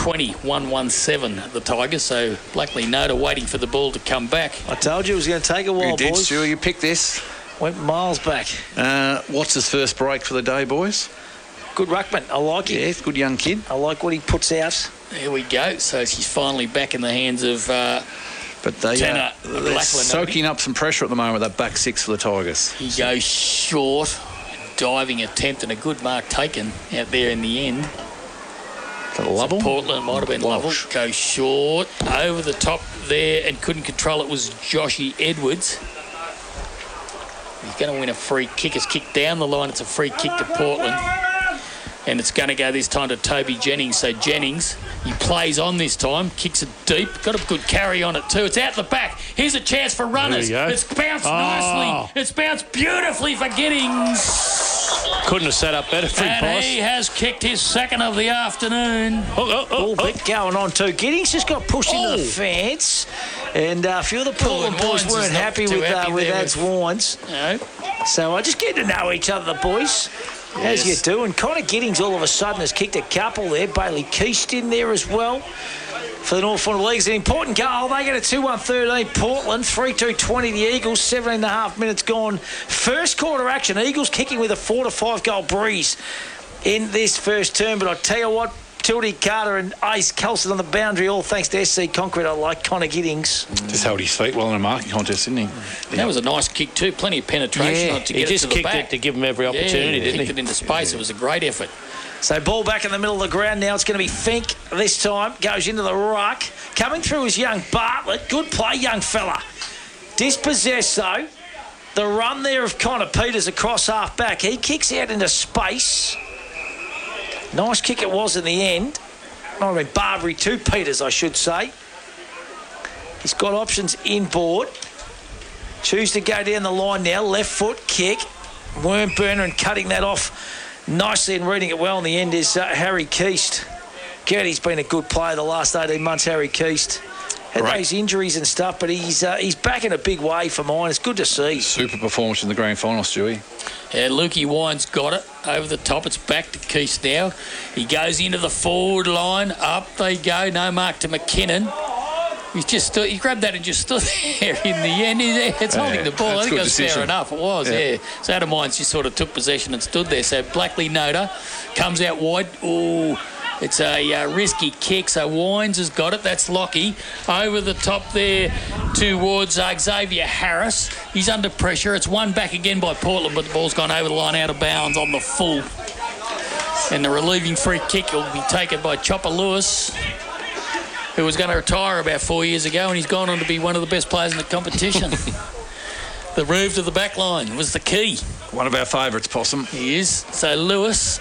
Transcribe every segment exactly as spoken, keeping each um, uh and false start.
twenty, one one seven the Tigers. So Blackley Noda waiting for the ball to come back. I told you it was going to take a while, you did, boys. Stu. You picked this. Went miles back. Uh, what's his first break for the day, boys? Good ruckman. I like him. Yeah, good young kid. I like what he puts out. There we go. So she's finally back in the hands of uh, But they, Tanner uh, they're soaking up some pressure at the moment, that back six for the Tigers. He goes short. Diving attempt and a good mark taken out there in the end. Lovell? So Portland might have been Lovell. Goes short. Over the top there and couldn't control it was Joshy Edwards. He's going to win a free kick. It's kicked down the line. It's a free kick to Portland. And it's going to go this time to Toby Jennings. So Jennings, he plays on this time, kicks it deep. Got a good carry on it too. It's out the back. Here's a chance for runners. It's bounced oh. nicely. It's bounced beautifully for Giddings. Couldn't have set up better for him, And he has kicked his second of the afternoon. Oh, oh, oh, All bit going on too. Giddings just got pushed oh. into the fence. And uh, a few of the Portland boys weren't happy with, happy uh, with Ads Wines. No. So I just get to know each other, the boys. As yes. you do. And Connor Giddings all of a sudden has kicked a couple there. Bailey Keast in there as well for the North Warrnambool Eagles. An important goal. They get a two one thirteen Portland. three two twenty the Eagles. seventeen and a half minutes gone. First quarter action. Eagles kicking with a four to five goal breeze in this first term. But I tell you what, Tildy Carter and Ace Kelson on the boundary, all thanks to S C Concrete. I like Connor Giddings. Just held his feet well in a marking contest, didn't he? That yeah. was a nice kick too. Plenty of penetration yeah. on it to get he just it to kicked the back. it to give him every opportunity, yeah, didn't kicked he? it into space. Yeah. It was a great effort. So ball back in the middle of the ground now. It's going to be Fink this time. Goes into the ruck. Coming through is young Bartlett. Good play, young fella. Dispossessed though. The run there of Connor Peters across half back. He kicks out into space. Nice kick it was in the end. I mean, Barbary to Peters, I should say. He's got options inboard. Choose to go down the line now. Left foot kick. Worm burner and cutting that off nicely and reading it well in the end is uh, Harry Keast. Gertie's been a good player the last eighteen months, Harry Keast. Had right. those injuries and stuff, but he's uh, he's back in a big way for mine. It's good to see. Super performance in the grand final, Stewie. Yeah, Lukey Wines got it over the top. It's back to Keast now. He goes into the forward line. Up they go. No mark to McKinnon. He's just stood, he grabbed that and just stood there in the end. It's holding yeah, the ball. I think it was decision. fair enough. It was, yeah. yeah. So Adam Wines just sort of took possession and stood there. So Blackley Noda comes out wide. Oh, it's a uh, risky kick. So Wines has got it. That's Lockie. Over the top there towards uh, Xavier Harris. He's under pressure. It's one back again by Portland, but the ball's gone over the line out of bounds on the full. And the relieving free kick will be taken by Chopper Lewis, who was going to retire about four years ago, and he's gone on to be one of the best players in the competition. The move to the back line was the key. One of our favourites, Possum. He is. So Lewis,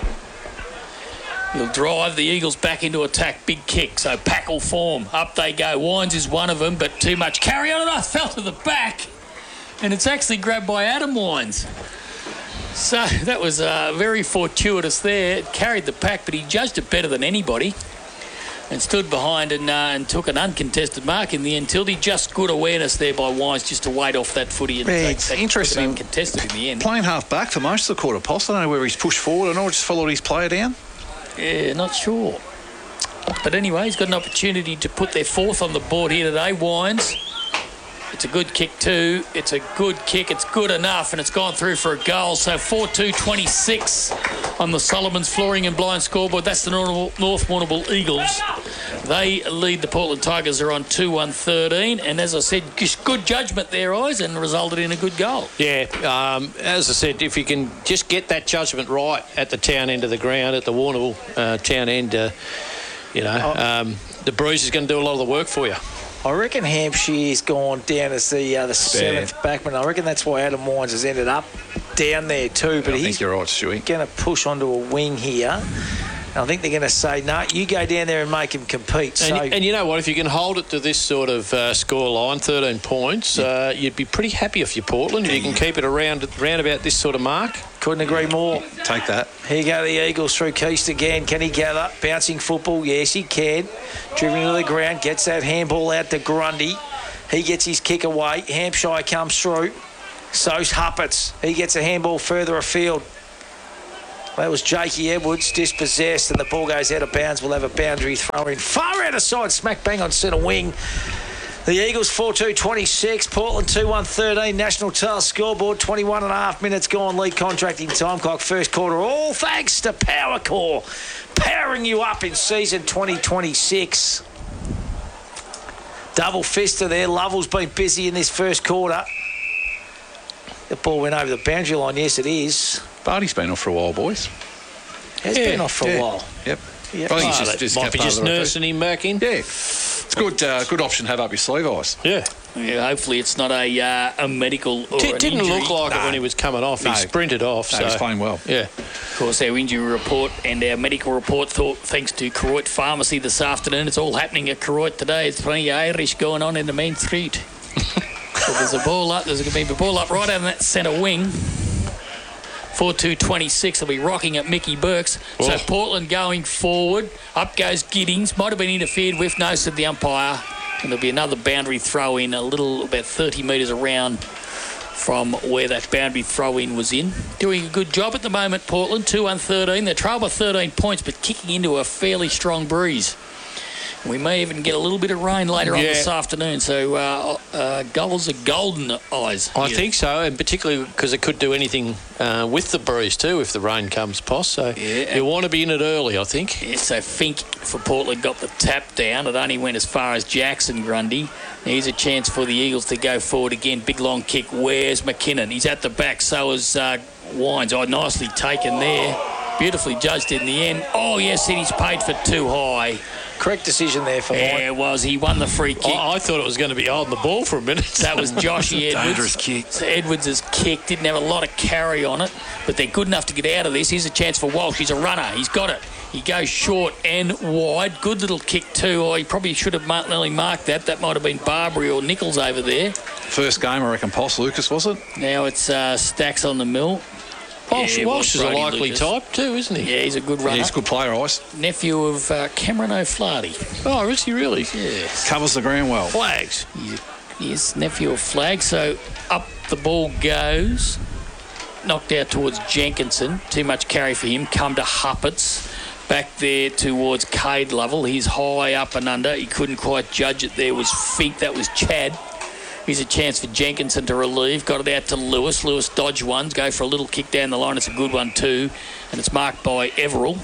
he'll drive the Eagles back into attack. Big kick. So Packle form. Up they go. Wines is one of them, but too much carry on, and I fell to the back. And it's actually grabbed by Adam Wines. So that was uh, very fortuitous there. It carried the pack, but he judged it better than anybody. And stood behind and, uh, and took an uncontested mark in the end. Tildy, just good awareness there by Wines just to wait off that footy. And yeah, take, it's take, interesting. It uncontested in the end. Playing half back for most of the quarter post. I don't know where he's pushed forward. I know just followed his player down. Yeah, not sure. But anyway, he's got an opportunity to put their fourth on the board here today. Wines. It's a good kick too. It's a good kick. It's good enough, and it's gone through for a goal. So four two twenty-six on the Solomon's Flooring and Blind scoreboard. That's the North Warrnambool Eagles. They lead the Portland Tigers. They're on two one thirteen. And as I said, just good judgment there, Eyes, and resulted in a good goal. Yeah, um, as I said, if you can just get that judgment right at the town end of the ground, at the Warrnambool uh, town end, uh, you know, um, the Breeze is going to do a lot of the work for you. I reckon Hampshire's gone down as the uh, the seventh yeah. backman. I reckon that's why Adam Wines has ended up down there too. But I he's think you're right, Stewie. going to push onto a wing here. And I think they're going to say, no, you go down there and make him compete. And, so, and you know what? If you can hold it to this sort of uh, score line, thirteen points, uh, you'd be pretty happy if you're Portland. If you can keep it around, around about this sort of mark. Couldn't agree more. Take that. Here go the Eagles through Keast again. Can he gather? Bouncing football. Yes, he can. Dribbling to the ground. Gets that handball out to Grundy. He gets his kick away. Hampshire comes through. So's Huppets. He gets a handball further afield. That was Jakey Edwards, dispossessed, and the ball goes out of bounds. We'll have a boundary throw in. Far out of side, smack bang on centre wing. The Eagles four two twenty-six, Portland two one thirteen, National Tail scoreboard, twenty-one and a half minutes gone, lead contracting time clock, first quarter, all thanks to PowerCore, powering you up in season twenty twenty-six. Double fister there, Lovell's been busy in this first quarter. The ball went over the boundary line, yes it is. Barty's been off for a while, boys. Has Yeah, been off for yeah. a while. Yep. Yep. I think Oh, he's that just, just might kept be part just of the rotation. nursing him back in. Yeah. It's good, uh, good option to have up your sleeve, Ice. Yeah. Yeah, hopefully it's not a uh, a medical or It an didn't injury. look like it No. when he was coming off. No. He sprinted off. No, so. he's playing well. Yeah. Of course, our injury report and our medical report, thought, thanks to Koroit Pharmacy this afternoon. It's all happening at Koroit today. There's plenty of Irish going on in the main street. So there's a ball up. There's going to be a ball up right on that centre wing. four two twenty-six will be rocking at Mickey Burks. So Oh. Portland going forward. Up goes Giddings. Might have been interfered with. No, said the umpire. And there'll be another boundary throw in a little, about thirty metres around from where that boundary throw in was in. Doing a good job at the moment, Portland. two one thirteen. They're trailed by thirteen points, but kicking into a fairly strong breeze. We may even get a little bit of rain later on Yeah. this afternoon. So uh, uh, goals are golden, Eyes. I Yeah. think so, and particularly because it could do anything uh, with the breeze too if the rain comes, Poss. So Yeah. you want to be in it early, I think. Yeah, so Fink for Portland got the tap down. It only went as far as Jackson Grundy. Here's a chance for the Eagles to go forward again. Big long kick. Where's McKinnon? He's at the back. So is uh, Wines. Oh, nicely taken there. Beautifully judged in the end. Oh, yes, and he's paid for too high. Correct decision there for Yeah, Mike. it was. He won the free kick. I, I thought it was going to be holding the ball for a minute. That was Joshy Edwards. Dangerous kick. So Edwards' kick didn't have a lot of carry on it, but they're good enough to get out of this. Here's a chance for Walsh. He's a runner. He's got it. He goes short and wide. Good little kick too. Oh, he probably should have mar- nearly marked that. That might have been Barbary or Nichols over there. First game, I reckon, Poss Lucas, was it? Now it's uh, Stacks on the mill. Walsh, Yeah, Walsh is a Brody likely Lucas. type too, isn't he? Yeah, he's a good Yeah, runner. he's a good player, Ice. Nephew of uh, Cameron O'Flaherty. Oh, is he really? Yes. Covers the ground well. Flags. Yes, nephew of Flag. So up the ball goes. Knocked out towards Jenkinson. Too much carry for him. Come to Huppets. Back there towards Cade Lovell. He's high up and under. He couldn't quite judge it. There was Fink. That was Chad. Here's a chance for Jenkinson to relieve. Got it out to Lewis. Lewis dodged ones. Go for a little kick down the line. It's a good one too. And it's marked by Everall.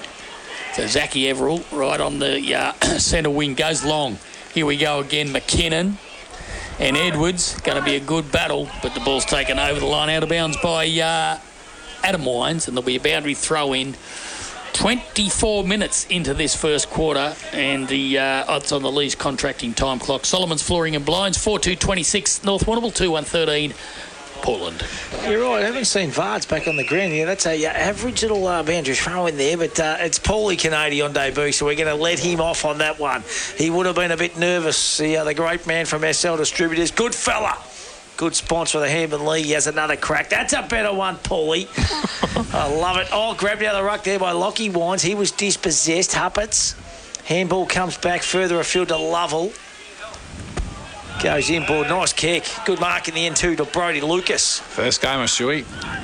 So Zachy Everall right on the uh, centre wing. Goes long. Here we go again. McKinnon and Edwards. Going to be a good battle. But the ball's taken over the line out of bounds by uh, Adam Wines. And there'll be a boundary throw in. twenty-four minutes into this first quarter, and the uh, odds on the Lee's contracting time clock. Solomon's Flooring and Blinds, four two twenty-six, North Warrnambool, two one thirteen, Portland. You're right, I haven't seen Vards back on the ground here. That's a uh, average little uh, boundary throw in there, but uh, it's Paulie Canady on debut, so we're going to let him off on that one. He would have been a bit nervous, the, uh, the great man from S L Distributors. Good fella. Good sponsor of the Hampton League. He has another crack. That's a better one, Paulie. I love it. Oh, grabbed out of the ruck there by Lockie Wines. He was dispossessed. Huppets. Handball comes back further afield to Lovell. Goes inboard. Nice kick. Good mark in the end too to Brody Lucas. First game of Shuey.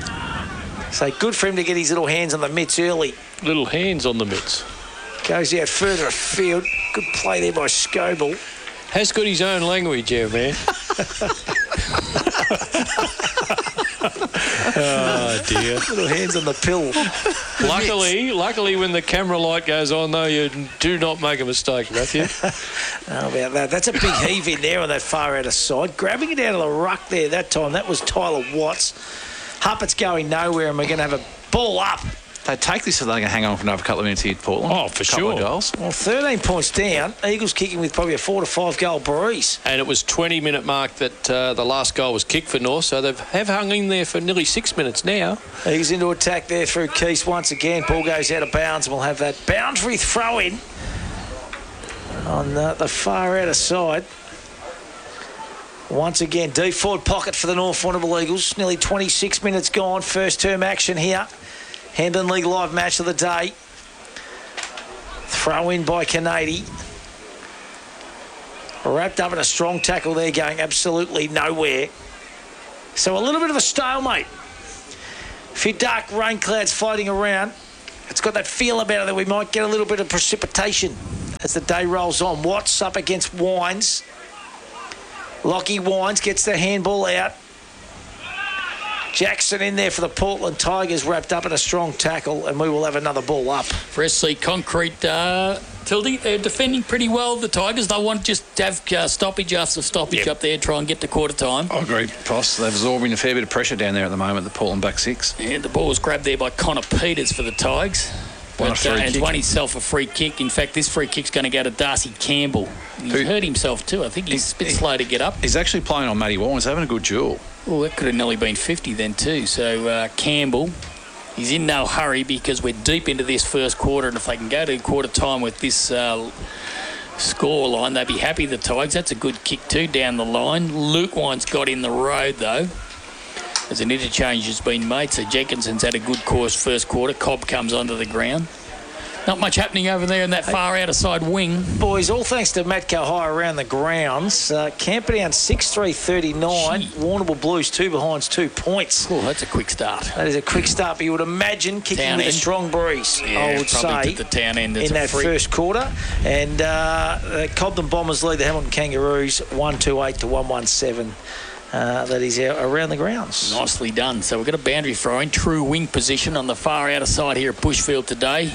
So good for him to get his little hands on the mitts early. Little hands on the mitts. Goes out further afield. Good play there by Scoble. Has got his own language, yeah, man. Oh dear. Little hands on the pill. Luckily, luckily, when the camera light goes on, though, you do not make a mistake, Matthew. How about that? That's a big heave in there on that far outer side. Grabbing it out of the ruck there that time. That was Tyler Watts. Huppet's going nowhere, and we're going to have a ball up. They take this so they can hang on for another couple of minutes here at Portland. Oh, for couple of sure. goals. Well, thirteen points down. Eagles kicking with probably a four to five goal breeze. And it was twenty minute mark that uh, the last goal was kicked for North, so they have hung in there for nearly six minutes now. Eagles into attack there through Keith once again. Ball goes out of bounds, and we'll have that boundary throw in on the, the far outer side. Once again, deep forward pocket for the North Warrnambool Eagles. Nearly twenty-six minutes gone. First term action here. Hampton League live match of the day. Throw in by Canady. Wrapped up in a strong tackle there, going absolutely nowhere. So a little bit of a stalemate. A few dark rain clouds floating around. It's got that feel about it that we might get a little bit of precipitation as the day rolls on. Watts up against Wines. Lockie Wines gets the handball out. Jackson in there for the Portland Tigers, wrapped up in a strong tackle, and we will have another ball up. For S C Concrete, uh, Tildy, they're defending pretty well, the Tigers. They want just to have uh, stoppage after stoppage Yep. up there, try and get to quarter time. I agree, Poss. They're absorbing a fair bit of pressure down there at the moment, the Portland back six. And the ball was grabbed there by Connor Peters for the Tigers. Won a But, free uh, and kick. won himself a free kick. In fact, this free kick's going to go to Darcy Campbell. He's Who- hurt himself too. I think he's a bit He- slow to get up. He's actually playing on Matty Wines, having a good duel. Well, that could have nearly been fifty then too. So uh, Campbell, he's in no hurry because we're deep into this first quarter, and if they can go to quarter time with this uh, score line, they'd be happy, the Tigers. That's a good kick too down the line. Luke Wines got in the road though, as an interchange has been made. So Jenkinson's had a good course first quarter. Cobb comes onto the ground. Not much happening over there in that far outer side wing. Boys, all thanks to Matt High around the grounds. Uh, Camperdown six three thirty-nine. Gee. Warrnambool Blues two behinds, two points. Oh, that's a quick start. That is a quick start, but you would imagine kicking Town with a end. strong breeze, Yeah, I would probably say, to the town end. It's in a that free- first quarter. And uh, the Cobden Bombers lead the Hamilton Kangaroos one two eight to one one seven. Uh, that is out around the grounds. Nicely done. So we've got a boundary throw in, true wing position on the far outer side here at Bushfield today.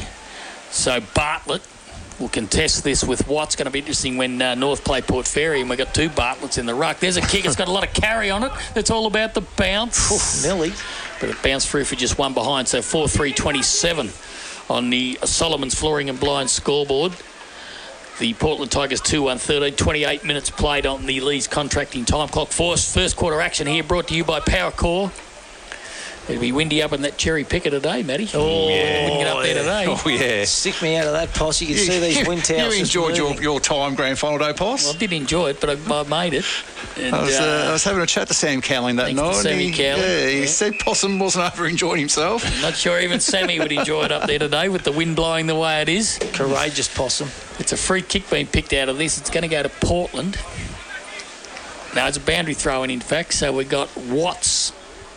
So Bartlett will contest this with Watts. Going to be interesting when uh, North play Port Fairy, and we've got two Bartletts in the ruck. There's a kick. It's got a lot of carry on it. It's all about the bounce. Nearly. But it bounced through for just one behind. So four three twenty-seven on the Solomon's Flooring and Blinds scoreboard. The Portland Tigers two one thirteen, twenty-eight minutes played on the Lee's contracting time clock. First, first quarter action here brought to you by Power Core. It'll be windy up in that Cherry Picker today, Matty. Oh, yeah. Wouldn't get up there today. Oh, yeah. Stick me out of that, Poss. You can see these wind towers. You just enjoyed your, moving. your time grand final day, Poss? Well, I did enjoy it, but I, I made it. And, I was, uh, uh, I was having a chat to Sam Cowling that Thanks to night. and Sammy he, Cowling. Yeah, he Yeah. said Possum wasn't over enjoying himself. not sure even Sammy would enjoy it up there today with the wind blowing the way it is. Courageous possum. It's a free kick being picked out of this. It's going to go to Portland. Now it's a boundary throw in, in fact. So we've got Watts,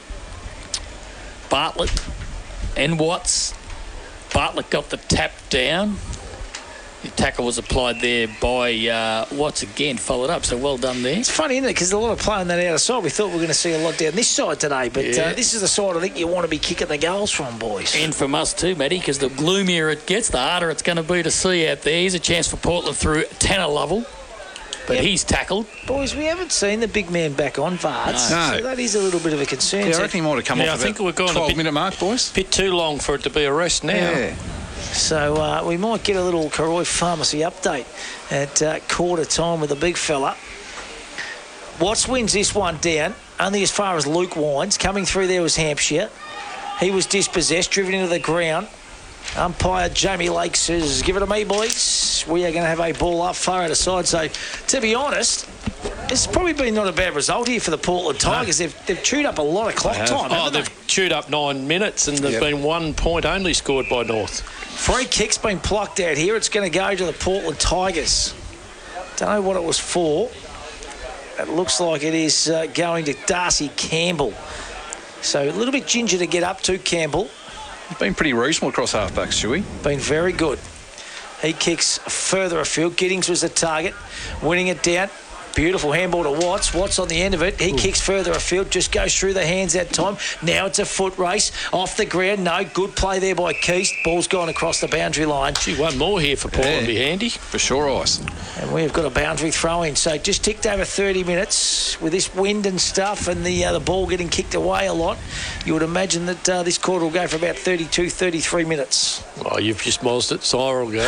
Bartlett, and Watts. Bartlett got the tap down. The tackle was applied there by uh, Watts again, followed up. So well done there. It's funny, isn't it? Because a lot of playing that outer side. We thought we were going to see a lot down this side today, but Yeah. uh, this is the side I think you want to be kicking the goals from, boys. And from us too, Matty, because the gloomier it gets, the harder it's going to be to see out there. Here's a chance for Portland through Tanner Lovell, but Yep. he's tackled. Boys, we haven't seen the big man back on Vards, No. so that is a little bit of a concern. Yeah, So- I reckon he might have come Yeah, off I think about we're going a twelve bit- minute mark, boys. Bit too long for it to be a rest now. Yeah. So uh, we might get a little Karoy Pharmacy update at uh, quarter time with the big fella. Watts wins this one down, only as far as Luke Wines. Coming through there was Hampshire. He was dispossessed, driven into the ground. Umpire Jamie Lake says, give it to me, boys. We are going to have a ball up far out of side. So, to be honest, it's probably been not a bad result here for the Portland Tigers. They've, they've chewed up a lot of clock have. time, Oh, haven't they? they've chewed up nine minutes and there's Yep. been one point only scored by North. Free kick's been plucked out here. It's going to go to the Portland Tigers. Don't know what it was for. It looks like it is uh, going to Darcy Campbell. So a little bit ginger to get up to Campbell. He's been pretty reasonable across half-backs, Stewie. Been very good. He kicks further afield. Giddings was the target. Winning it down. Beautiful handball to Watts. Watts on the end of it. He Ooh. kicks further afield. Just goes through the hands that time. Now it's a foot race. Off the ground. No. Good play there by Keast. Ball's gone across the boundary line. Gee, one more here for Portland Yeah. be handy. For sure, Ice. And we've got a boundary throw in. So just ticked over thirty minutes with this wind and stuff and the uh, the ball getting kicked away a lot. You would imagine that uh, this quarter will go for about thirty-two, thirty-three minutes. Oh, you've just mozzed it. Cyril go.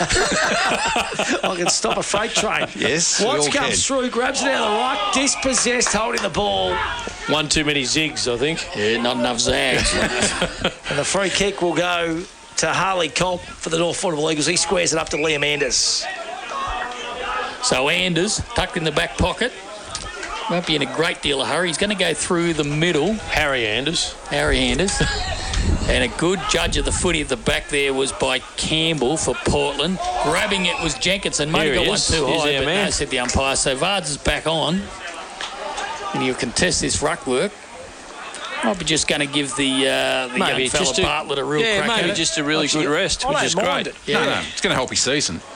I can stop a freight train. Yes, we Watts all comes can. through, grabs it out of the right, dispossessed, holding the ball. One too many zigs, I think. Yeah, not enough zags. And the free kick will go to Harley Culp for the North Football Eagles. He squares it up to Liam Anders. So Anders, tucked in the back pocket. Won't be in a great deal of hurry. He's going to go through the middle. Harry Anders. Harry Anders. And a good judge of the footy at the back there was by Campbell for Portland. Grabbing it was Jenkinson. Might Here have he got one is. too Here's high, our but man. no, said the umpire. So Vards is back on. And he'll contest this ruck work. Might be just going to give the uh, the Maybe young fella just a- Bartlett a real yeah, crack maybe at it. just a really Actually, good rest, I which don't is mind great. it. No, no, it's going to help his season.